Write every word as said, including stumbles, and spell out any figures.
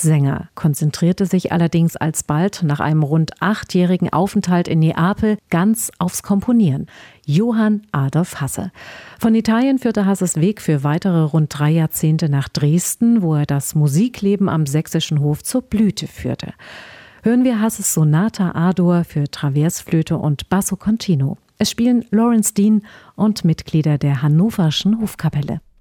Sänger, konzentrierte sich allerdings alsbald nach einem rund achtjährigen Aufenthalt in Neapel ganz aufs Komponieren. Johann Adolf Hasse. Von Italien führte Hasses Weg für weitere rund drei Jahrzehnte nach Dresden, wo er das Musikleben am sächsischen Hof zur Blüte führte. Hören wir Hasses Sonata A-Dur für Traversflöte und Basso Continuo. Es spielen Lawrence Dean und Mitglieder der Hannoverschen Hofkapelle.